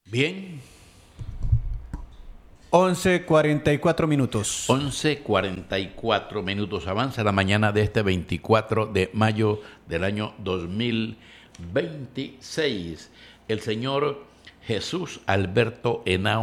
Bien. 11:44 minutos. 11:44 minutos. Avanza la mañana de este 24 de mayo del año 2026. El señor Jesús Alberto Henao